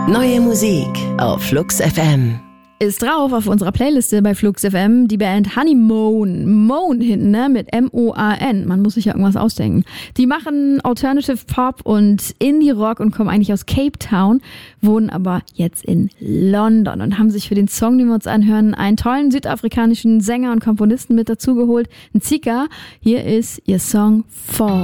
Neue Musik auf Flux FM. Ist drauf auf unserer Playliste bei Flux FM die Band Honeymoon. Moan hinten, ne? Mit M-O-A-N. Man muss sich ja irgendwas ausdenken. Die machen Alternative Pop und Indie Rock und kommen eigentlich aus Cape Town, wohnen aber jetzt in London und haben sich für den Song, den wir uns anhören, einen tollen südafrikanischen Sänger und Komponisten mit dazugeholt, einen Zika. Hier ist ihr Song Fall.